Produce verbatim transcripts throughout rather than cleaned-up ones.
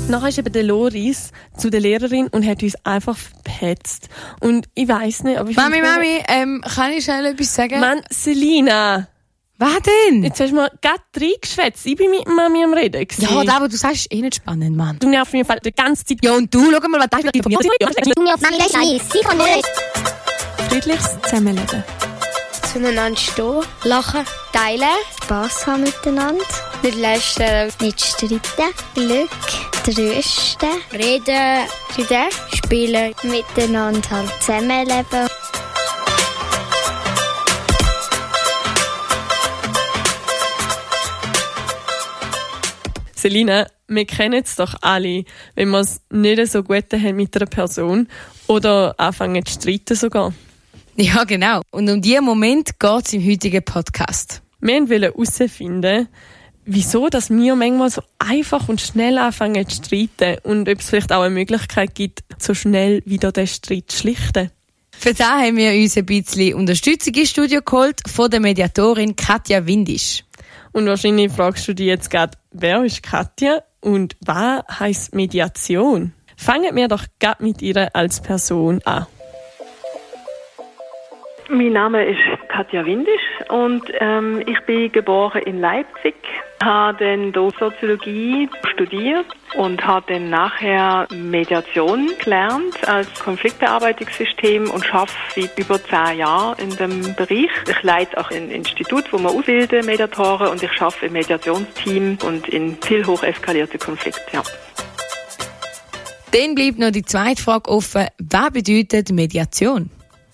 Nachher ist eben der Loris zu der Lehrerin und hat uns einfach verpetzt. Und ich weiss nicht, aber ich... Mami, Mami, ähm, kann ich schnell etwas sagen? Mann, Selina! Was denn? Jetzt hast du mir gerade reingeschwätzt. Ich bin mit Mami am Reden gewesen. Ja, das, was du sagst, ist eh nicht spannend, Mann. Du nervst mich auf jeden Fall die ganze Zeit. Ja, und du, schau mal, was da ist von mir. Mami, das ist nice. Sie kann nicht. Friedliches Zusammenleben. Zueinander stehen, lachen, teilen, Spass haben miteinander, nicht lästern, nicht streiten, Glück, trösten, reden, reden, spielen, miteinander halt zusammenleben. Selina, wir kennen es doch alle, wenn wir es nicht so gut haben mit einer Person oder anfangen zu streiten sogar. Ja, genau. Und um diesen Moment geht es im heutigen Podcast. Wir wollten herausfinden, wieso dass wir manchmal so einfach und schnell anfangen zu streiten und ob es vielleicht auch eine Möglichkeit gibt, so schnell wieder den Streit zu schlichten. Für das haben wir uns ein bisschen Unterstützung ins Studio geholt von der Mediatorin Katja Windisch. Und wahrscheinlich fragst du dich jetzt gerade, wer ist Katja und was heisst Mediation? Fangen wir doch gerade mit ihr als Person an. Mein Name ist Katja Windisch und ähm, ich bin geboren in Leipzig, habe dann dort Soziologie studiert und habe dann nachher Mediation gelernt als Konfliktbearbeitungssystem und arbeite seit über zehn Jahren in dem Bereich. Ich leite auch ein Institut, wo wir ausbilden, Mediatoren, und ich arbeite im Mediationsteam und in viel hoch eskalierte Konflikte. Ja. Dann bleibt noch die zweite Frage offen. Was bedeutet Mediation?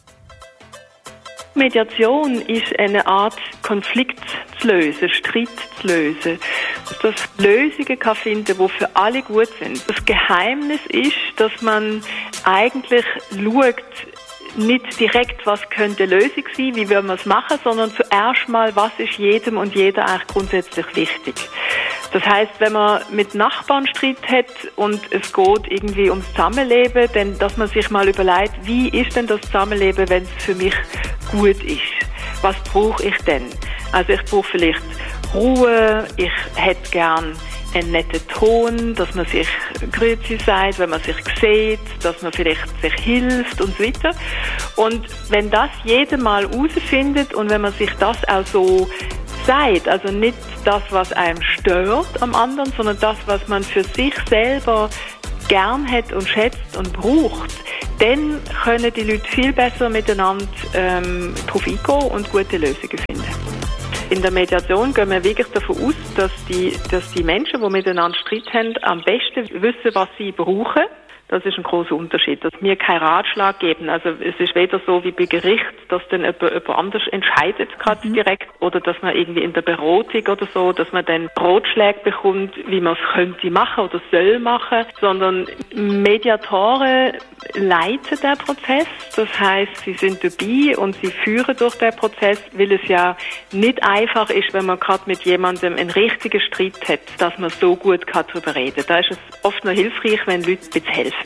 Mediation ist eine Art, Konflikt zu lösen, Streit zu lösen. Dass Lösungen kann finden, die für alle gut sind. Das Geheimnis ist, dass man eigentlich schaut, nicht direkt, was könnte Lösung sein, wie würden wir es machen, sondern zuerst mal, was ist jedem und jeder eigentlich grundsätzlich wichtig. Das heisst, wenn man mit Nachbarn Streit hat und es geht irgendwie ums Zusammenleben, dann, dass man sich mal überlegt, wie ist denn das Zusammenleben, wenn es für mich gut ist? Was brauche ich denn? Also ich brauche vielleicht Ruhe, ich hätte gern einen netten Ton, dass man sich Grüezi sagt, wenn man sich sieht, dass man vielleicht sich hilft und so weiter. Und wenn das jeder mal herausfindet und wenn man sich das auch so sagt, also nicht das, was einem stört am anderen, sondern das, was man für sich selber gern hat und schätzt und braucht, dann können die Leute viel besser miteinander ähm, drauf eingehen und gute Lösungen finden. In der Mediation gehen wir wirklich davon aus, dass die, dass die Menschen, die miteinander Streit haben, am besten wissen, was sie brauchen. Das ist ein großer Unterschied, dass wir keinen Ratschlag geben. Also es ist weder so wie bei Gericht, dass dann jemand, jemand anders entscheidet, gerade mhm. direkt, oder dass man irgendwie in der Beratung oder so, dass man dann Ratschläge bekommt, wie man es könnte machen oder soll machen, sondern Mediatoren leiten den Prozess. Das heisst, sie sind dabei und sie führen durch den Prozess, weil es ja nicht einfach ist, wenn man gerade mit jemandem einen richtigen Streit hat, dass man so gut darüber reden kann. Da ist es oft noch hilfreich, wenn Leute ein bisschen helfen.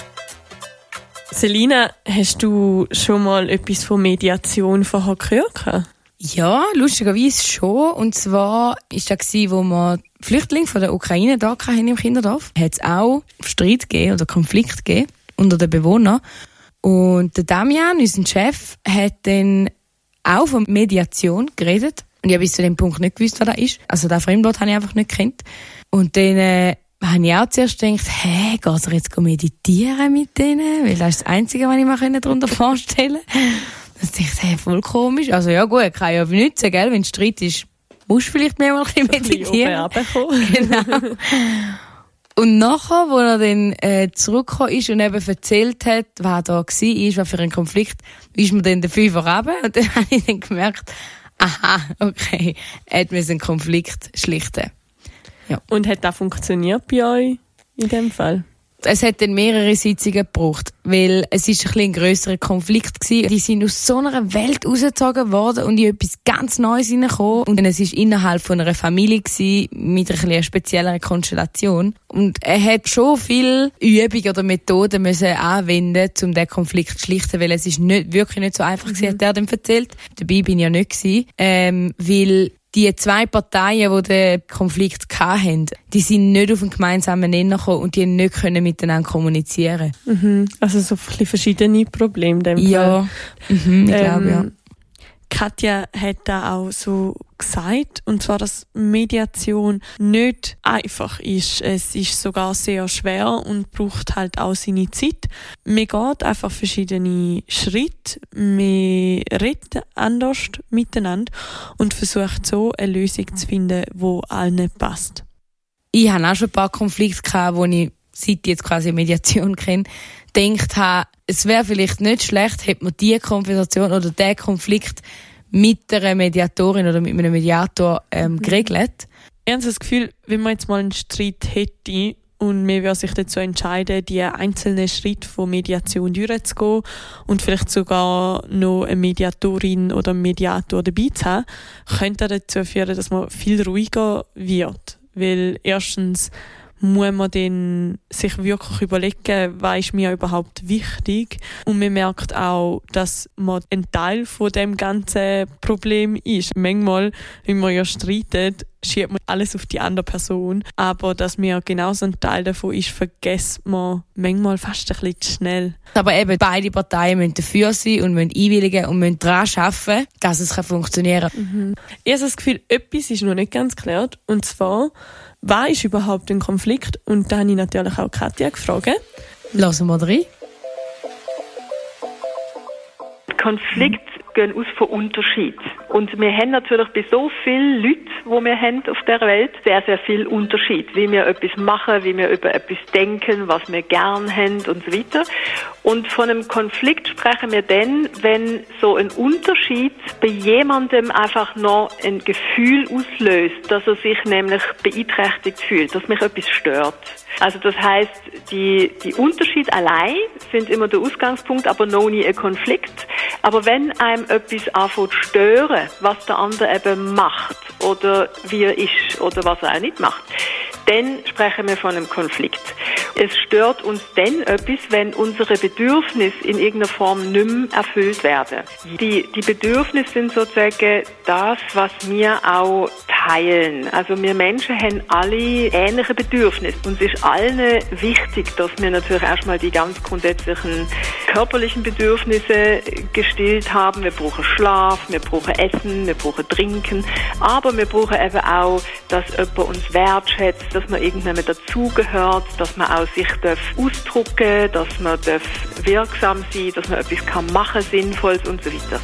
Selina, hast du schon mal etwas von Mediation vorher gehört? Ja, lustigerweise schon. Und zwar war das, wo wir Flüchtlinge von der Ukraine da hatten im Kinderdorf. Hat es auch Streit gegeben oder Konflikt gegeben unter den Bewohnern. Und der Damian, unser Chef, hat dann auch von Mediation geredet. Und ich habe bis zu dem Punkt nicht gewusst, was das ist. Also das Fremdwort habe ich einfach nicht gekannt. Und dann äh, habe ich auch zuerst gedacht, hä, geht er jetzt meditieren mit denen? Weil das ist das Einzige, was ich mir darunter vorstellen konnte. Das dachte ich, hey, voll komisch. Also ja gut, kann ja benutzen, gell? Wenn es Streit ist, musst du vielleicht mehr mal ein bisschen meditieren. Ein bisschen genau. Und nachher, wo er dann äh, zurückgekommen ist und eben erzählt hat, was da war, was für ein Konflikt, ist mir dann der Fünfer runter. Und dann habe ich dann gemerkt, aha, okay, er hat einen Konflikt schlichten. Ja. Und hat das funktioniert bei euch in dem Fall? Es hat dann mehrere Sitzungen gebraucht, weil es ist ein bisschen ein grösserer Konflikt gewesen. Die sind aus so einer Welt rausgezogen worden und in etwas ganz Neues hineingekommen. Und es war innerhalb von einer Familie gewesen, mit einer etwas spezielleren Konstellation. Und er hat schon viel Übungen oder Methoden müssen anwenden, um den Konflikt zu schlichten, weil es ist nicht, wirklich nicht so einfach gewesen, mhm. hat er dem erzählt. Dabei bin ich ja nicht gewesen. Ähm, weil die zwei Parteien, die den Konflikt hatten, die sind nicht auf einen gemeinsamen Nenner gekommen und die nicht können miteinander kommunizieren. Mhm. Also so ein bisschen verschiedene Probleme. Dem ja, mhm, ich ähm, glaube, ja. Katja hat da auch so gesagt, und zwar, dass Mediation nicht einfach ist. Es ist sogar sehr schwer und braucht halt auch seine Zeit. Man geht einfach verschiedene Schritte, man redet anders miteinander und versucht so eine Lösung zu finden, die allen passt. Ich hatte auch schon ein paar Konflikte gehabt, wo ich, seit ich jetzt quasi Mediation kenne, gedacht habe, es wäre vielleicht nicht schlecht, hätte man diese Konversation oder diesen Konflikt mit einer Mediatorin oder mit einem Mediator ähm, geregelt. Ich habe das Gefühl, wenn man jetzt mal einen Streit hätte und man würde sich dazu entscheiden, die einzelnen Schritte von Mediation durchzugehen und vielleicht sogar noch eine Mediatorin oder einen Mediator dabei zu haben, könnte das dazu führen, dass man viel ruhiger wird. Weil erstens muss man dann sich wirklich überlegen, was ist mir überhaupt wichtig. Und man merkt auch, dass man ein Teil von dem ganzen Problem ist. Manchmal, wenn man ja streitet, schiebt man alles auf die andere Person. Aber dass man genauso ein Teil davon ist, vergisst man manchmal fast ein bisschen zu schnell. Aber eben, beide Parteien müssen dafür sein und müssen einwilligen und müssen daran arbeiten, dass es funktionieren kann. Mhm. Ich habe das Gefühl, etwas ist noch nicht ganz geklärt. Und zwar, was ist überhaupt ein Konflikt? Und da habe ich natürlich auch Katja gefragt. Lassen wir rein. Konflikte gehen aus von Unterschied. Und wir haben natürlich bei so vielen Leuten, die wir haben auf der Welt, sehr, sehr viel Unterschied. Wie wir etwas machen, wie wir über etwas denken, was wir gern haben und so weiter. Und von einem Konflikt sprechen wir dann, wenn so ein Unterschied bei jemandem einfach noch ein Gefühl auslöst, dass er sich nämlich beeinträchtigt fühlt, dass mich etwas stört. Also das heisst, die, die Unterschiede allein sind immer der Ausgangspunkt, aber noch nie ein Konflikt. Aber wenn einem etwas anfängt zu stören, was der andere eben macht oder wie er ist oder was er auch nicht macht, dann sprechen wir von einem Konflikt. Es stört uns dann etwas, wenn unsere Bedürfnisse in irgendeiner Form nicht mehr erfüllt werden. Die, die Bedürfnisse sind sozusagen das, was wir auch teilen. Also wir Menschen haben alle ähnliche Bedürfnisse. Uns ist allen wichtig, dass wir natürlich erstmal die ganz grundsätzlichen körperlichen Bedürfnisse gestillt haben. Wir brauchen Schlaf, wir brauchen Essen, wir brauchen Trinken, aber wir brauchen eben auch, dass jemand uns wertschätzt, dass man irgendwann dazugehört, dass man auch sich darf ausdrücken, dass man darf wirksam sein, dass man etwas kann machen, Sinnvolles und so weiter.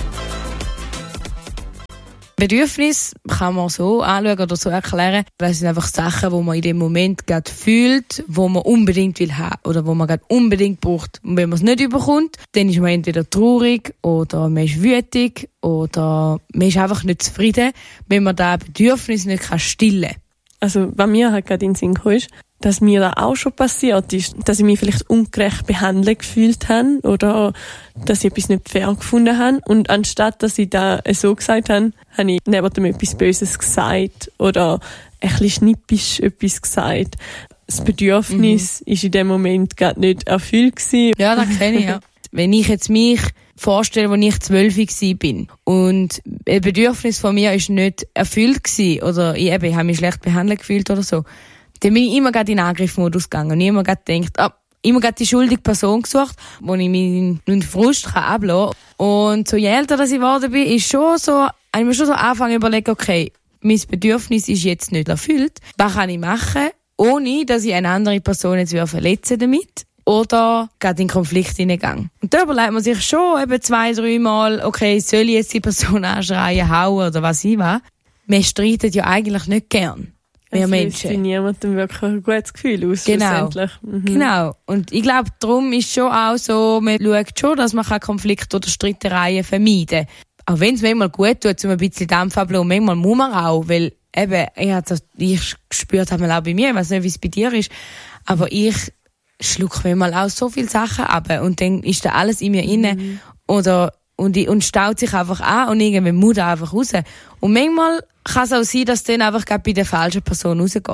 Bedürfnis kann man so anschauen oder so erklären. Das sind einfach Sachen, die man in dem Moment gerade fühlt, wo man unbedingt will haben oder wo man gerade unbedingt braucht. Und wenn man es nicht überkommt, dann ist man entweder traurig oder man ist wütig oder man ist einfach nicht zufrieden, wenn man das Bedürfnis nicht stillen kann. Also, was mir halt gerade in den Sinn kam, ist, dass mir da auch schon passiert ist, dass ich mich vielleicht ungerecht behandelt gefühlt habe oder dass ich etwas nicht fair gefunden habe. Und anstatt, dass ich da so gesagt habe, habe ich neben dem etwas Böses gesagt oder ein bisschen schnippisch etwas gesagt. Das Bedürfnis mhm. ist in dem Moment gerade nicht erfüllt gewesen. Ja, das kenne ich, ja. Wenn ich jetzt mich vorstelle, als ich zwölf war und ein Bedürfnis von mir ist nicht erfüllt gewesen, oder ich, eben, ich habe mich schlecht behandelt gefühlt oder so, dann bin ich immer gerade in den Angriffsmodus gegangen und immer gerade gedacht, ah, immer gerade die schuldige Person gesucht, wo ich meinen Frust ablassen kann. Und so je älter dass ich geworden bin, ist schon so, habe ich mir schon so angefangen zu überlegen, okay, mein Bedürfnis ist jetzt nicht erfüllt. Was kann ich machen, ohne dass ich eine andere Person jetzt verletzen damit? Oder gerade in Konflikt hineingegangen. Und da überlegt man sich schon eben zwei, drei Mal, okay, soll ich jetzt die Person anschreien, hauen oder was ich will? Man streitet ja eigentlich nicht gern. Wir Menschen. Es löst niemandem wirklich ein gutes Gefühl aus, genau. Mhm. Genau. Und ich glaube, darum ist schon auch so, man schaut schon, dass man Konflikte oder Streitereien vermeiden kann. Auch wenn es manchmal gut tut, um ein bisschen Dampf abzulassen, manchmal muss man auch, weil eben, ich habe das, ich gespürt habe auch bei mir, ich weiß nicht, wie es bei dir ist, aber ich schluck manchmal auch so viele Sachen ab und dann ist da alles in mir inne mhm. oder und, und staut sich einfach an und irgendwann muss da einfach raus. Und manchmal kann es auch sein, dass es dann einfach gerade bei der falschen Person rausgeht.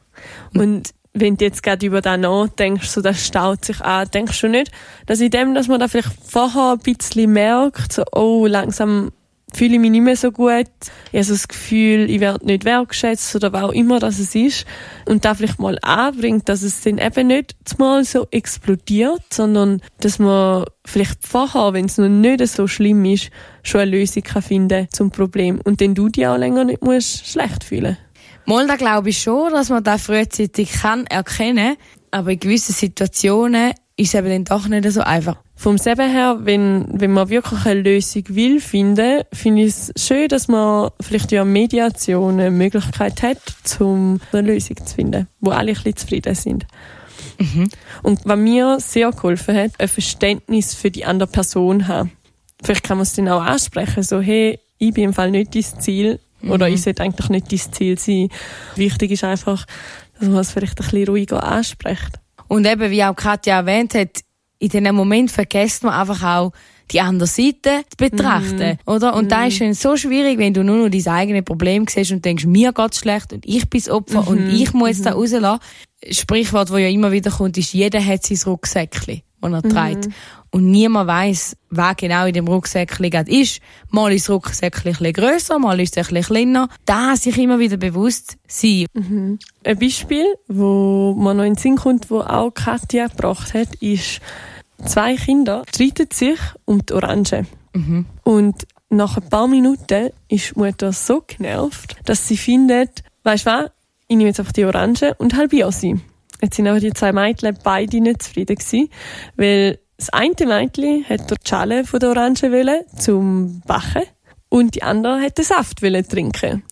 Und wenn du jetzt gerade über das nachdenkst, so das staut sich an, denkst du nicht, dass in dem, dass man da vielleicht vorher ein bisschen merkt, so, oh, langsam fühle ich mich nicht mehr so gut. Ich habe so das Gefühl, ich werde nicht wertgeschätzt oder was auch immer das es ist. Und da vielleicht mal anbringt, dass es dann eben nicht mal so explodiert, sondern dass man vielleicht vorher, wenn es noch nicht so schlimm ist, schon eine Lösung kann finden zum Problem. Und dann du dich auch länger nicht musst schlecht fühlen. Mal, da glaube ich schon, dass man das frühzeitig kann erkennen, aber in gewissen Situationen ist es eben dann doch nicht so einfach. Vom Seben her, wenn, wenn man wirklich eine Lösung will finden, finde ich es schön, dass man vielleicht ja Mediation eine Möglichkeit hat, um eine Lösung zu finden, wo alle ein bisschen zufrieden sind. Mhm. Und was mir sehr geholfen hat, ein Verständnis für die andere Person haben. Vielleicht kann man es dann auch ansprechen, so, hey, ich bin im Fall nicht dein Ziel, mhm. oder ich sollte eigentlich nicht dein Ziel sein. Wichtig ist einfach, dass man es vielleicht ein bisschen ruhiger anspricht. Und eben, wie auch Katja erwähnt hat, in diesem Moment vergisst man einfach auch, die andere Seite zu betrachten, mm. oder? Und mm. da ist es so schwierig, wenn du nur noch dein eigenes Problem siehst und denkst, mir geht's schlecht und ich bin das Opfer mm-hmm. und ich muss jetzt mm-hmm. da rauslassen. Sprichwort, das ja immer wieder kommt, ist, jeder hat sein Rucksäckchen, das er mm-hmm. trägt. Und niemand weiss, wer genau in dem Rucksäckchen gerade ist. Mal ist das Rucksäckchen ein bisschen grösser, mal ist es ein bisschen kleiner. Da sich immer wieder bewusst sein. Mhm. Ein Beispiel, wo man noch in den Sinn kommt, wo auch Katja gebracht hat, ist, zwei Kinder streiten sich um die Orange. Mhm. Und nach ein paar Minuten ist die Mutter so genervt, dass sie findet, weisst du was, ich nehme jetzt einfach die Orange und halbiere sie. Jetzt sind aber die zwei Mädchen beide nicht zufrieden gewesen, weil das eine Mädchen wollte die Schale von der Orange wollen, zum Backen, und die andere wollte den Saft trinken.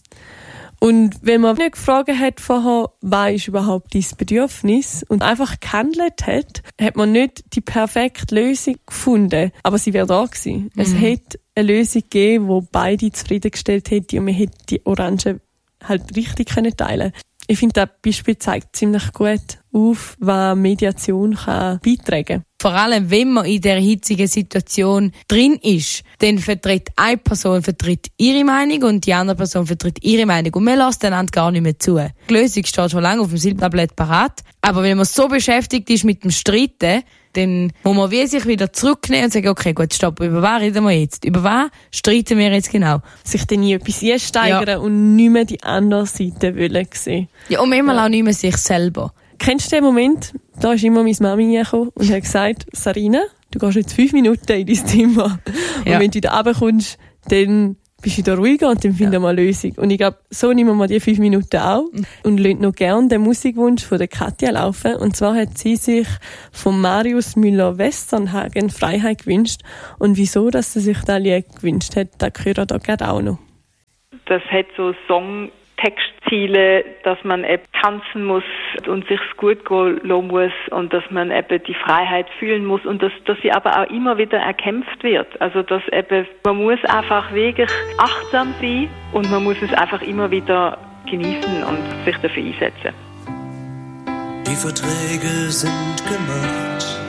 Und wenn man nicht gefragt hat vorher, was ist überhaupt dein Bedürfnis, und einfach gehandelt hat, hat man nicht die perfekte Lösung gefunden. Aber sie wäre da gewesen. Mhm. Es hätte eine Lösung gegeben, die beide zufriedengestellt hätte, und man hätte die Orange halt richtig teilen können. Ich finde, das Beispiel zeigt ziemlich gut auf, was Mediation kann beitragen kann. Vor allem, wenn man in der hitzigen Situation drin ist, dann vertritt eine Person vertritt ihre Meinung und die andere Person vertritt ihre Meinung. Und man lässt einander gar nicht mehr zu. Die Lösung steht schon lange auf dem Silbertablett parat. Aber wenn man so beschäftigt ist mit dem Streiten, dann muss man wie sich wieder zurücknehmen und sagen, okay, gut, stopp, über was reden wir jetzt? Über was streiten wir jetzt genau? Sich dann nie etwas einsteigern, ja, und nicht mehr die andere Seite wollen sehen. Ja, und manchmal ja. auch nicht mehr sich selber. Kennst du den Moment? Da ist immer meine Mami hergekommen und hat gesagt, Sarina, du gehst jetzt fünf Minuten in dein Zimmer. Ja. Und wenn du wieder runterkommst, dann bist du wieder ruhiger und dann finden ja. wir eine Lösung. Und ich glaube, so nehmen wir die fünf Minuten auch und lassen noch gerne den Musikwunsch von der Katja laufen. Und zwar hat sie sich von Marius Müller-Westernhagen Freiheit gewünscht. Und wieso, dass sie sich das Lied gewünscht hat, das hören wir hier auch noch. Das hat so Songtextziele, dass man eben tanzen muss und sich gut gehen lassen muss und dass man eben die Freiheit fühlen muss und dass, dass sie aber auch immer wieder erkämpft wird. Also dass eben, man muss einfach wirklich achtsam sein und man muss es einfach immer wieder genießen und sich dafür einsetzen. Die Verträge sind gemacht,